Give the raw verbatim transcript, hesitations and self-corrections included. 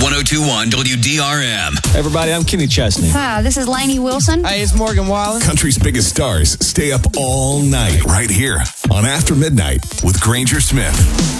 oh two point one W D R M. Hey everybody, I'm Kenny Chesney. Hi, this is Lainey Wilson. Hey, it's Morgan Wallen. Country's biggest stars stay up all night right here on After Midnight with Granger Smith.